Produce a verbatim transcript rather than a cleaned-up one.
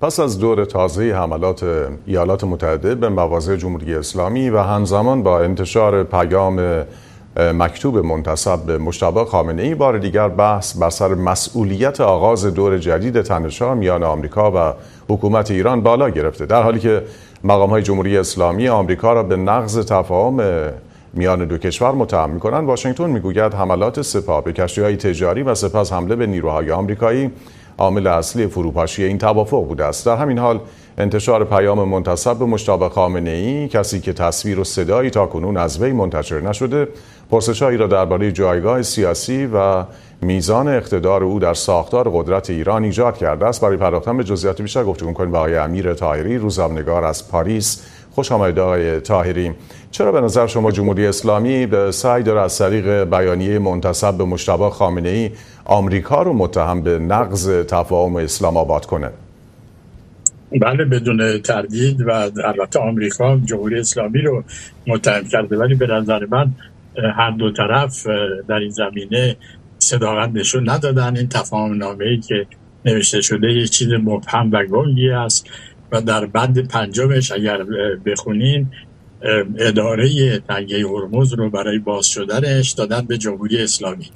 پس از دور تازه حملات ایالات متحده به مواضع جمهوری اسلامی و همزمان با انتشار پیام مکتوب منتسب به مجتبی خامنه‌ای، بار دیگر بحث بر سر مسئولیت آغاز دور جدید تنش‌ها میان آمریکا و حکومت ایران بالا گرفته، در حالی که مقام‌های جمهوری اسلامی آمریکا را به نقض تفاهم میان دو کشور متهم می‌کنند. واشنگتن می‌گوید حملات سپاه به کشتی‌های تجاری و سپس حمله به نیروهای آمریکایی عامل اصلی فروپاشی این توافق بوده است. در همین حال انتشار پیام منتسب به مجتبی خامنه‌ای، کسی که تصویر و صدایی تاکنون از وی منتشر نشده، پرسش‌هایی را درباره جایگاه سیاسی و میزان اقتدار او در ساختار قدرت ایران ایجاد کرده است. برای پرداختن به جزئیات بیشتر گفتگو می‌کنیم با آقای امیر طاهری، روزنامه‌نگار از پاریس. خوش آمدید آقای طاهری. چرا به نظر شما جمهوری اسلامی به سعی داره از طریق بیانیه منتسب به مجتبی خامنه‌ای آمریکا رو متهم به نقض تفاهم اسلام آباد کنه؟ بله، بدون تردید. و البته آمریکا جمهوری اسلامی رو متهم کرده، ولی به نظر من هر دو طرف در این زمینه صداقت نشون ندادن. این تفاهم نامه‌ای که نوشته شده یه چیز مبهم و گنگی است و در بند پنجمش اگر بخونین اداره تنگه هرمز رو برای باز شدنش دادن به جمهوری اسلامی.